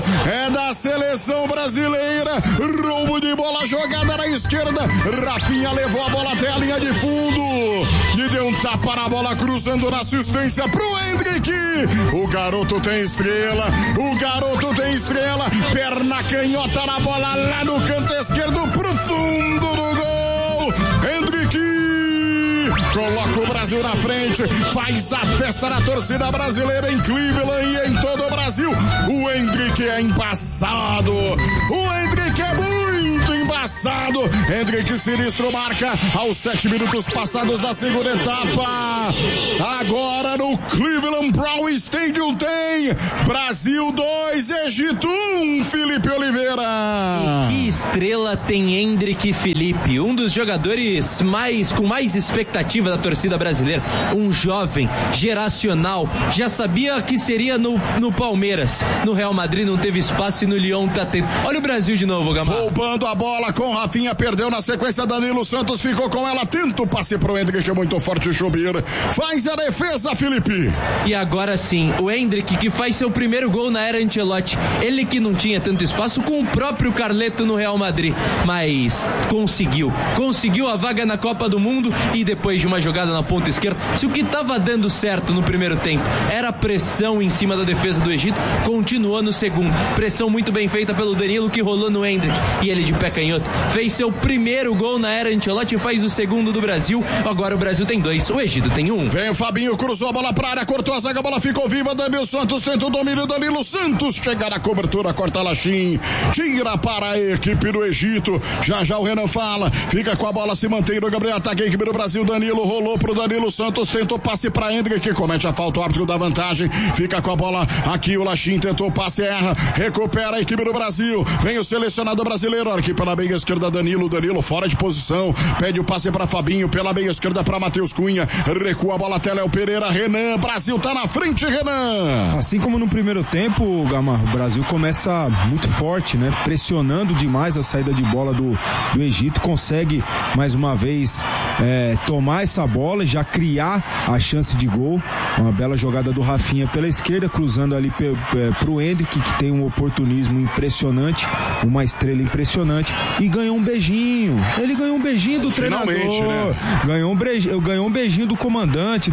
é da seleção brasileira. Roubo de bola, jogada na esquerda. Rafinha levou a bola até a linha de fundo e deu um tapa na bola, cruzando na assistência pro Endrick. O garoto tem estrela, perna canhota na bola lá no canto esquerdo pro fundo do gol. Endrick coloca o Brasil na frente, faz a festa na torcida brasileira em Cleveland e em todo o Brasil. O Endrick é embaçado, o Endrick é muito embaçado. Endrick Sinistro marca aos 7 minutos passados da segunda etapa. Agora no Cleveland Brown Stadium tem Brasil 2, Egito 1, Felipe Oliveira. E que estrela tem Endrick Felipe, um dos jogadores com mais expectativa da torcida brasileira, um jovem, geracional, já sabia que seria no Palmeiras, no Real Madrid não teve espaço e no Lyon tá tendo. Olha o Brasil de novo, Gamarra. Roubando a bola com Rafinha, perdeu na sequência, Danilo Santos ficou com ela, tenta o passe pro Endrick, que é muito forte, Chubir, faz a defesa, Felipe. E agora sim, o Endrick que faz seu primeiro gol na era Ancelotti, ele que não tinha tanto espaço com o próprio Carleto no Real Madrid, mas conseguiu a vaga na Copa do Mundo e depois de uma jogada na ponta esquerda, se o que estava dando certo no primeiro tempo era pressão em cima da defesa do Egito, continuou no segundo, pressão muito bem feita pelo Danilo, que rolou no Endrick, e ele de pé canhoto fez seu primeiro gol na era Ancelotti e faz o segundo do Brasil. Agora o Brasil tem 2, o Egito tem 1. Vem o Fabinho, cruzou a bola pra área, cortou a zaga, a bola ficou viva, Danilo Santos tenta o domínio, Danilo Santos chega na cobertura, corta Lachim, tira para a equipe do Egito, já o Renan fala, fica com a bola, se mantém no Gabriel, ataque a equipe do Brasil, Danilo rolou pro Danilo Santos, tentou passe pra Endrick, que comete a falta, o árbitro da vantagem, fica com a bola aqui, o Lachim tentou passe, erra, recupera a equipe do Brasil, vem o selecionado brasileiro, aqui pela meia esquerda, Danilo fora de posição, pede o passe pra Fabinho, pela meia esquerda pra Matheus Cunha, recua a bola até Léo Pereira, Renan, Brasil tá na frente, Renan. Assim como no primeiro tempo, Gamarra, o Brasil começa muito forte, né? Pressionando demais a saída de bola do Egito, consegue mais uma vez tomar essa bola e já criar a chance de gol, uma bela jogada do Rafinha pela esquerda, cruzando ali pro Endrick, que tem um oportunismo impressionante, uma estrela impressionante, e ganhou um beijinho, ele ganhou um beijinho do treinador, né? ganhou um beijinho do comandante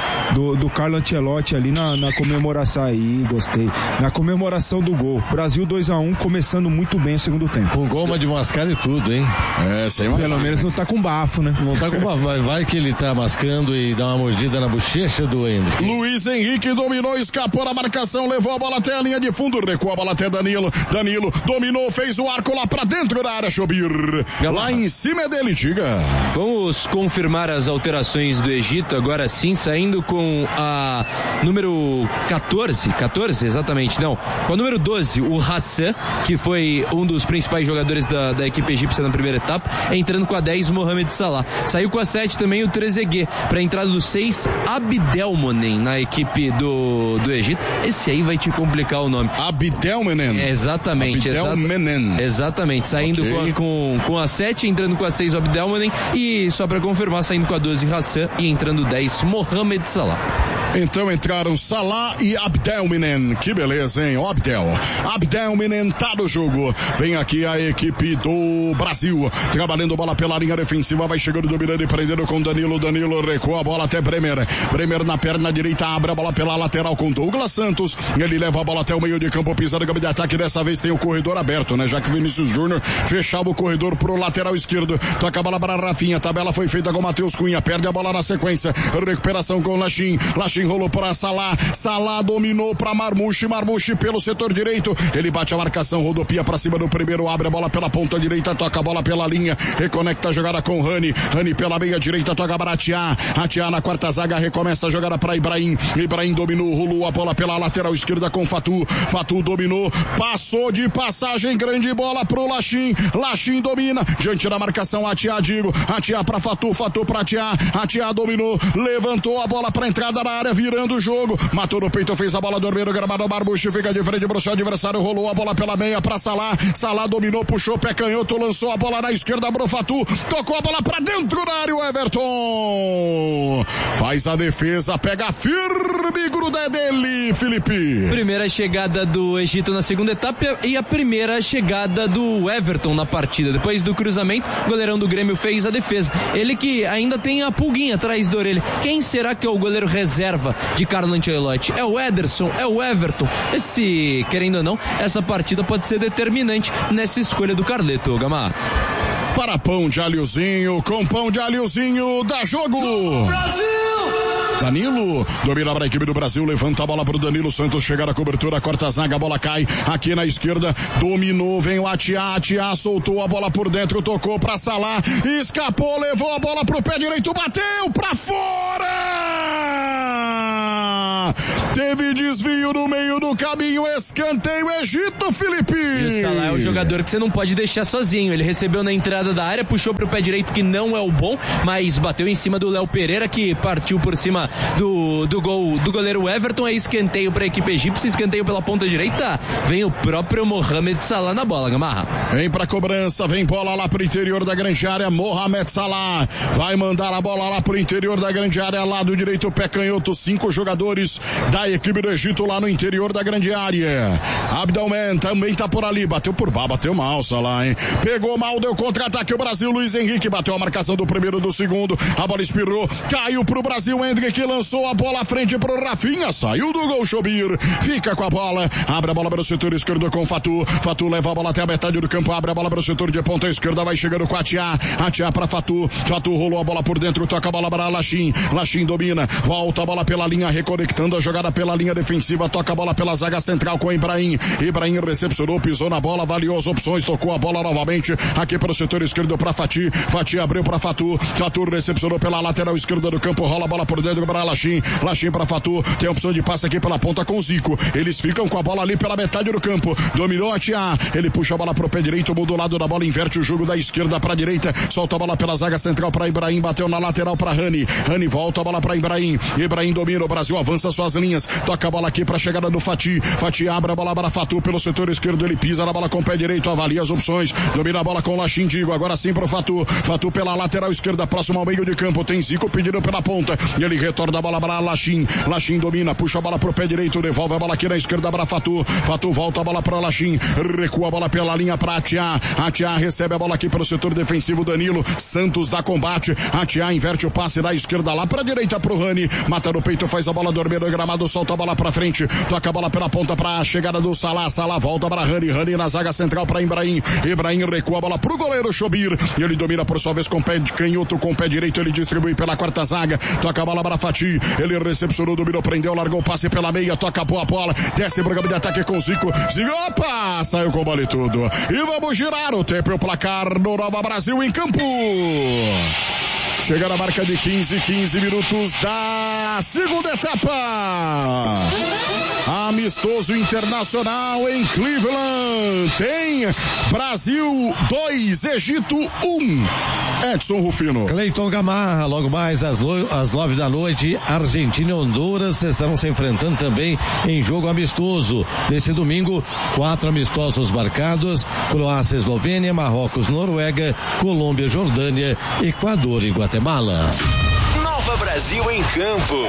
do Carlo Ancelotti ali na comemoração aí, gostei, na comemoração do gol. Brasil 2-1, começando muito bem o segundo tempo. Com goma de mascar e tudo, hein? Pelo menos não tá com bafo, né? Não tá com bafo, mas vai que ele tá mascando e dá uma mordida na bochecha do Endrick. Luiz Henrique dominou, escapou da marcação, levou a bola até a linha de fundo, recuou a bola até Danilo dominou, fez o arco lá pra dentro da área, Chobir. Lá em cima é dele, diga. Vamos confirmar as alterações do Egito, agora sim, saindo com a número 14, exatamente, não, com a número 12, o Hassan, que foi um dos principais jogadores da equipe egípcia na primeira etapa, entrando com a 10, Mohamed Salah. Saiu com a 7 também o Trezeguet, para a entrada do 6, Abdelmonem, na equipe do Egito. Esse aí vai te complicar o nome. Abdelmonem. Exatamente. Exatamente, saindo okay. com a 7, entrando com a 6, o Abdelmonem, e só para confirmar, saindo com a 12, Hassan, e entrando 10, Mohamed Salah. Então entraram Salah e Abdelmonem, que beleza, hein? Abdelmonem tá no jogo. Vem aqui a equipe do Brasil, trabalhando bola pela linha defensiva, vai chegando, dominando e prendendo com Danilo recua a bola até Bremer na perna direita, abre a bola pela lateral com Douglas Santos, ele leva a bola até o meio de campo, pisando no campo de ataque, dessa vez tem o corredor aberto, né? Já que Vinícius Júnior fechava o corredor pro lateral esquerdo, toca a bola para Rafinha, a tabela foi feita com Matheus Cunha, perde a bola na sequência, recuperação com Lachim rolou para Salah dominou para Marmouche pelo setor direito, ele bate a marcação, rodopia para cima do primeiro, abre a bola pela ponta direita, toca a bola pela linha, reconecta a jogada com Rani pela meia direita, toca para Atiá na quarta zaga, recomeça a jogada para Ibrahim dominou, rolou a bola pela lateral esquerda com Fatu dominou, passou de passagem, grande bola pro Lachim domina, diante da marcação, Atiá para Fatu para Atiá dominou, levantou a bola para entrada na área, virando o jogo, matou no peito, fez a bola dormir no gramado, Marmouche fica de frente pro seu adversário, rolou a bola pela meia para Salah dominou, puxou pé canhoto, lançou a bola na esquerda pro Fatu, tocou a bola pra dentro da área, o Everton faz a defesa, pega firme firme, gruda é dele, Felipe. Primeira chegada do Egito na segunda etapa e a primeira chegada do Everton na partida. Depois do cruzamento, o goleirão do Grêmio fez a defesa. Ele que ainda tem a pulguinha atrás da orelha. Quem será que é o goleiro reserva de Carlo Ancelotti? É o Ederson? É o Everton? Querendo ou não, essa partida pode ser determinante nessa escolha do Carleto, Gamarra. Para pão de alhozinho, com pão de alhozinho, dá jogo! Brasil! Danilo, domina para a equipe do Brasil, levanta a bola para o Danilo Santos, chegar a cobertura, corta a zaga, a bola cai aqui na esquerda, dominou, vem o Atiá, soltou a bola por dentro, tocou para Salah, escapou, levou a bola pro pé direito, bateu para fora! Teve desvio no meio do caminho, escanteio Egito, Felipe! E o Salah é o jogador que você não pode deixar sozinho, ele recebeu na entrada da área, puxou pro pé direito que não é o bom, mas bateu em cima do Léo Pereira que partiu por cima do gol do goleiro Everton. É escanteio para a equipe egípcia, escanteio pela ponta direita, vem o próprio Mohamed Salah na bola, Gamarra. Vem pra cobrança, vem bola lá pro interior da grande área, Mohamed Salah vai mandar a bola lá pro interior da grande área, lado direito, pé canhoto, 5 jogadores da equipe do Egito lá no interior da grande área. Abdelman também tá por ali, bateu por baixo, bateu mal Salah, hein? Pegou mal, deu contra-ataque o Brasil, Luiz Henrique bateu a marcação do primeiro, do segundo, a bola espirrou, caiu pro Brasil, Hendrick lançou a bola à frente pro Rafinha, saiu do gol, Chobir, fica com a bola, abre a bola para o setor esquerdo com Fatu leva a bola até a metade do campo, abre a bola para o setor de ponta esquerda, vai chegando com Atiá para Fatu rolou a bola por dentro, toca a bola para Lachim domina, volta a bola pela linha, reconectando a jogada pela linha defensiva, toca a bola pela zaga central com Ibrahim recepcionou, pisou na bola, avaliou as opções, tocou a bola novamente, aqui para o setor esquerdo para Fati abriu para Fatu recepcionou pela lateral esquerda do campo, rola a bola por dentro para Lachim para Fatu, tem a opção de passe aqui pela ponta com Zico, eles ficam com a bola ali pela metade do campo, dominou a Tia, ele puxa a bola pro pé direito, muda o lado da bola, inverte o jogo da esquerda para direita, solta a bola pela zaga central para Ibrahim, bateu na lateral para Rani volta a bola para Ibrahim domina, o Brasil avança suas linhas, toca a bola aqui para a chegada do Fati abre a bola para Fatu pelo setor esquerdo, ele pisa na bola com o pé direito, avalia as opções, domina a bola com Lachim, agora sim pro Fatu pela lateral esquerda, próximo ao meio de campo, tem Zico pedindo pela ponta, e ele retorna a bola para Lachim domina, puxa a bola pro pé direito, devolve a bola aqui na esquerda para Fatu volta a bola para Lachim, recua a bola pela linha para Atiá recebe a bola aqui para o setor defensivo, Danilo Santos dá combate, Atiá inverte o passe da esquerda lá para direita pro Rani, mata no peito, faz a bola dormir no gramado, solta a bola para frente, toca a bola pela ponta para a chegada do Salah volta para Rani na zaga central para Ibrahim recua a bola pro goleiro Chobir, e ele domina por sua vez com pé canhoto, com pé direito, ele distribui pela quarta zaga, toca a bola para Fati, ele recepcionou, dominou, prendeu, largou o passe pela meia, toca a bola, desce pro campo de ataque com Zico, opa, saiu com bola e tudo, e vamos girar o tempo e o placar no Nova Brasil em campo. Chega na marca de 15 minutos da segunda etapa. Amistoso internacional em Cleveland. Tem Brasil 2, Egito 1. Edson Rufino. Cleiton Gamarra, logo mais às 9 da noite, Argentina e Honduras estarão se enfrentando também em jogo amistoso. Nesse domingo, 4 amistosos marcados: Croácia, Eslovênia, Marrocos, Noruega, Colômbia, Jordânia, Equador e Guatemala. Nova Brasil em campo.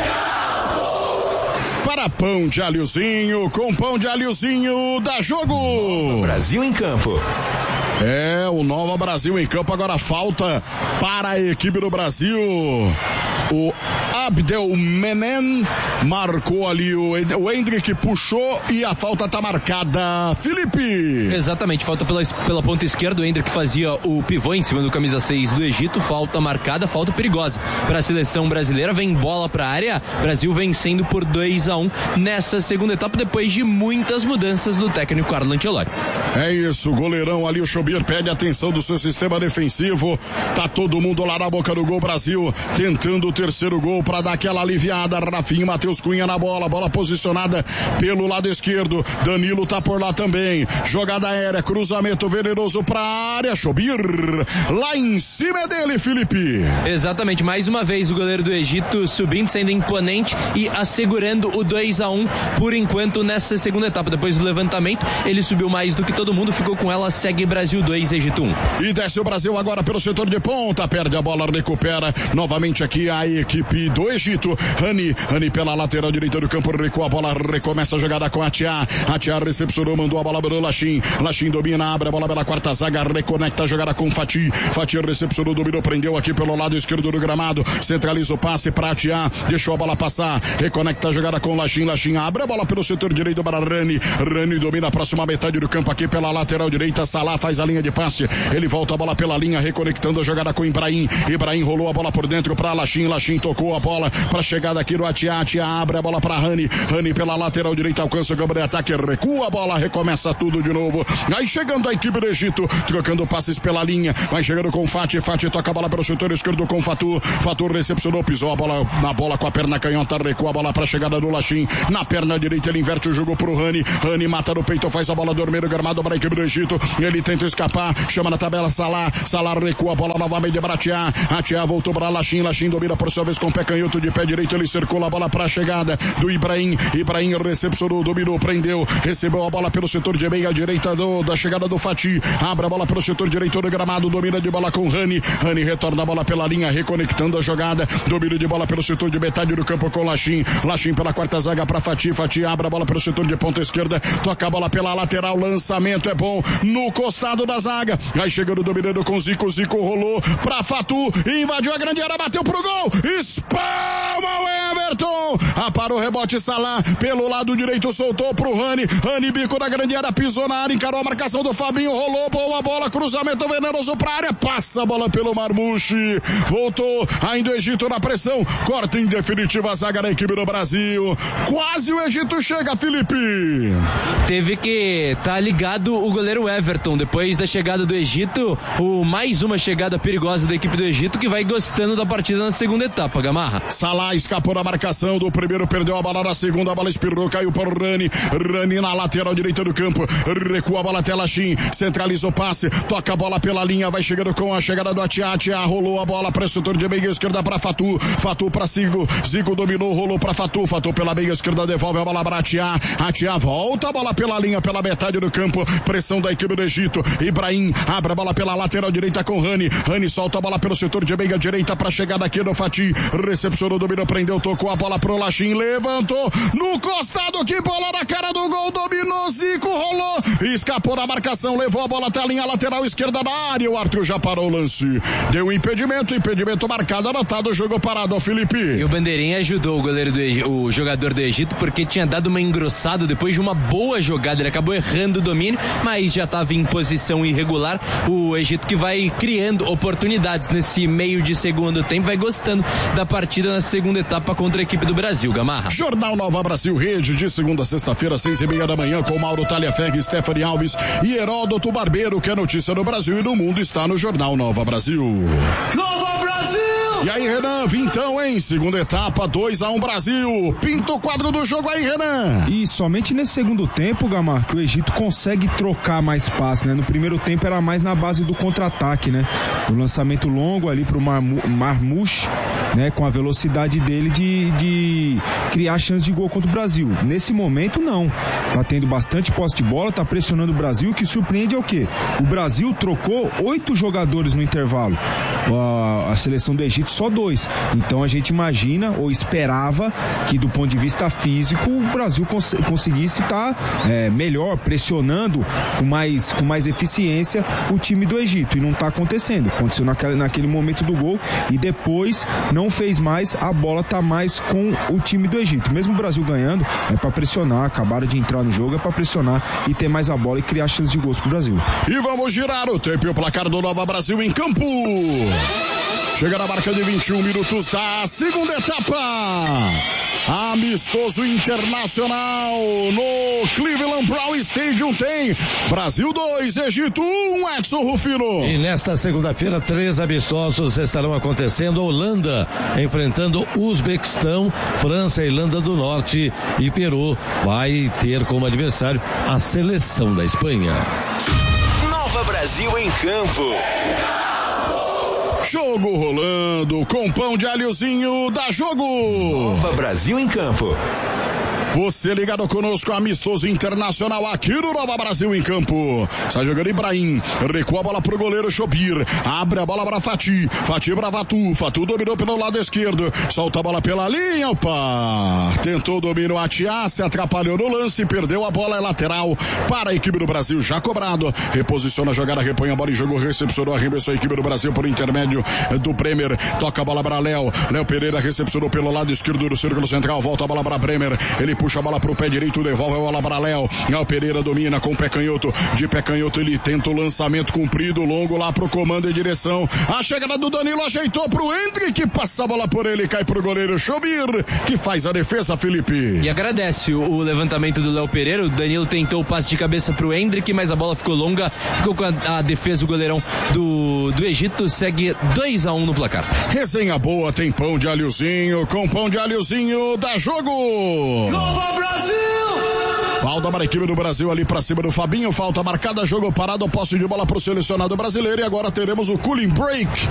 Para pão de alhozinho, com pão de alhozinho, dá jogo. Brasil em campo. É, o Nova Brasil em campo. Agora falta para a equipe do Brasil. O Abdelmenem marcou ali, o Hendrick puxou e a falta tá marcada. Felipe! Exatamente, falta pela ponta esquerda, o Hendrick fazia o pivô em cima do camisa 6 do Egito, falta marcada, falta perigosa para a seleção brasileira, vem bola para a área, Brasil vencendo por 2-1 nessa segunda etapa, depois de muitas mudanças do técnico Carlo Ancelotti. É isso, o goleirão ali, o Chobir, pede atenção do seu sistema defensivo, tá todo mundo lá na boca do gol, Brasil tentando o terceiro gol para dar aquela aliviada. Rafinha, Matheus Cunha na bola posicionada pelo lado esquerdo, Danilo tá por lá também, jogada aérea, cruzamento venenoso pra área, Chobir lá em cima é dele, Felipe. Exatamente, mais uma vez o goleiro do Egito subindo, sendo imponente e assegurando o 2-1 por enquanto nessa segunda etapa. Depois do levantamento, ele subiu mais do que todo mundo, ficou com ela, segue Brasil 2, Egito 1. E desce o Brasil agora pelo setor de ponta, perde a bola, recupera novamente aqui a equipe do do Egito. Rani pela lateral direita do campo, recua a bola, recomeça a jogada com a Tia recepcionou, mandou a bola para o Lachim domina, abre a bola pela quarta zaga, reconecta a jogada com Fati recepcionou, dominou, prendeu aqui pelo lado esquerdo do gramado, centraliza o passe para Tia, deixou a bola passar, reconecta a jogada com Lachim abre a bola pelo setor direito para Rani domina a próxima metade do campo aqui pela lateral direita, Salah faz a linha de passe, ele volta a bola pela linha, reconectando a jogada com Ibrahim rolou a bola por dentro para Lachim tocou a bola para a chegada aqui do Tia abre a bola para Rani pela lateral direita, alcança o campo de ataque, recua a bola, recomeça tudo de novo, aí chegando a equipe do Egito, trocando passes pela linha, vai chegando com Fati toca a bola pelo setor esquerdo com Fatu recepcionou, pisou a bola na bola com a perna canhota, recua a bola para a chegada do Lachim, na perna direita ele inverte o jogo pro Rani mata no peito, faz a bola dormir no gramado para a equipe do Egito, ele tenta escapar, chama na tabela Salah recua a bola novamente para Tia voltou para Lachim domina por sua vez com o pé canhoto de pé direito, ele circula a bola para a chegada do Ibrahim recepcionou, dominou, prendeu, recebeu a bola pelo setor de meia direita da chegada do Fati, abre a bola pelo setor direito do gramado, domina de bola com Rani retorna a bola pela linha, reconectando a jogada, domínio de bola pelo setor de metade do campo com Lachim pela quarta zaga para Fati abre a bola pelo setor de ponta esquerda, toca a bola pela lateral, lançamento é bom no costado da zaga, aí chegando dominando com Zico rolou pra Fatu, invadiu a grande área, bateu pro gol, espalma o Everton, parou o rebote Salah, pelo lado direito soltou pro Rani bico da grande área, pisou na área, encarou a marcação do Fabinho, rolou, boa bola, cruzamento venenoso pra área, passa a bola pelo Marmouche, voltou ainda o Egito na pressão, corta em definitiva a zaga da equipe do Brasil, quase o Egito chega, Felipe. Teve que tá ligado o goleiro Everton, depois da chegada do Egito, mais uma chegada perigosa da equipe do Egito, que vai gostando da partida na segunda etapa, Gamarra. Salah escapou da marcação do primeiro, perdeu a bola na segunda, a bola espirrou, caiu para o Rani na lateral direita do campo, recua a bola até Lachim, centraliza o passe, toca a bola pela linha, vai chegando com a chegada do Tia rolou a bola para o setor de meia esquerda para Fatu para Zico dominou, rolou para Fatu pela meia esquerda, devolve a bola para Tia volta a bola pela linha, pela metade do campo, pressão da equipe do Egito, Ibrahim abre a bola pela lateral direita com Rani solta a bola pelo setor de meia direita para chegada aqui do Fati, recepcionou, dominou, prendeu, tocou a bola pro Lachim, levantou no costado, que bola na cara do gol, dominou, Zico rolou, escapou da marcação, levou a bola até a linha lateral esquerda da área, o árbitro já parou o lance, deu impedimento marcado, anotado, jogo parado, Felipe. E o Bandeirinha ajudou o jogador do Egito, porque tinha dado uma engrossada depois de uma boa jogada, ele acabou errando o domínio, mas já estava em posição irregular, o Egito que vai criando oportunidades nesse meio de segundo tempo, vai gostando da partida na segunda etapa contra a equipe do Brasil, Gamarra. Jornal Nova Brasil Rede, de segunda a sexta-feira, 6:30 da manhã, com Mauro Talhafeg, Stephanie Alves e Heródoto Barbeiro, que é notícia no Brasil e no mundo está no Jornal Nova Brasil. Nova Brasil! E aí, Renan, vintão, hein? Segunda etapa, 2-1 Brasil. Pinta o quadro do jogo aí, Renan. E somente nesse segundo tempo, Gamar, que o Egito consegue trocar mais passe, né? No primeiro tempo era mais na base do contra-ataque, né? O lançamento longo ali pro Marmouche, né? Com a velocidade dele de criar chance de gol contra o Brasil. Nesse momento, não. Tá tendo bastante posse de bola, tá pressionando o Brasil. O que surpreende é o quê? O Brasil trocou 8 jogadores no intervalo. A seleção do Egito só 2. Então a gente imagina ou esperava que, do ponto de vista físico, o Brasil conseguisse estar melhor, pressionando com mais eficiência o time do Egito. E não está acontecendo. Aconteceu naquele momento do gol e depois não fez mais. A bola está mais com o time do Egito. Mesmo o Brasil ganhando, é para pressionar. Acabaram de entrar no jogo, é para pressionar e ter mais a bola e criar chances de gols pro Brasil. E vamos girar o tempo e o placar do Nova Brasil em campo. Chega na marca de 21 minutos da segunda etapa. Amistoso internacional no Cleveland Brown Stadium tem Brasil 2, Egito 1, Edson Rufino. E nesta segunda-feira, 3 amistosos estarão acontecendo. Holanda enfrentando Uzbequistão, França, Irlanda do Norte e Peru vai ter como adversário a seleção da Espanha. Nova Brasil em campo. Jogo rolando com pão de alhozinho, dá jogo. Nova Brasil em campo. Você ligado conosco, amistoso internacional aqui no Nova Brasil em campo. Sai jogando Ibrahim, recua a bola pro goleiro Chopir, abre a bola para Fati para Fatu dominou pelo lado esquerdo, solta a bola pela linha, tentou domínio, Atiá se atrapalhou no lance, perdeu a bola, é lateral para a equipe do Brasil, já cobrado, reposiciona a jogada, repõe a bola em jogo, recepcionou, arremessou a equipe do Brasil por intermédio do Bremer, toca a bola para Léo Pereira recepcionou pelo lado esquerdo do círculo central, volta a bola para Bremer, ele puxa a bola pro pé direito, devolve a bola para Léo Pereira domina com o pé canhoto, de pé canhoto ele tenta o lançamento comprido, longo lá pro comando em direção, a chegada do Danilo ajeitou pro Hendrick, passa a bola por ele, cai pro goleiro Chobir, que faz a defesa, Felipe. E agradece o levantamento do Léo Pereira, o Danilo tentou o passe de cabeça pro Hendrick, mas a bola ficou longa, ficou com a defesa, o goleirão do Egito, segue 2-1 no placar. Resenha boa, tem pão de alhozinho, com pão de alhozinho dá jogo. Nova Brasil! Falta para a equipe do Brasil ali para cima do Fabinho, falta marcada, jogo parado, posse de bola para o selecionado brasileiro e agora teremos o cooling break